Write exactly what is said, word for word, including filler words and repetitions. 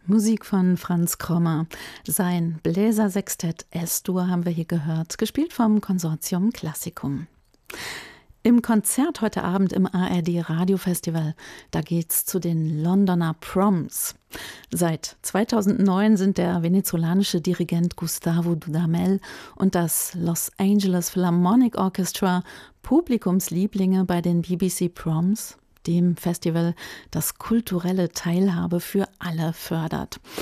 Musik von Franz Krommer. Sein Bläsersextett S-Dur haben wir hier gehört, gespielt vom Konsortium Classicum. Im Konzert heute Abend im A R D Radiofestival, da geht's zu den Londoner Proms. Seit zweitausendneun sind der venezolanische Dirigent Gustavo Dudamel und das Los Angeles Philharmonic Orchestra Publikumslieblinge bei den B B C Proms, dem Festival, das kulturelle Teilhabe für alle fördert.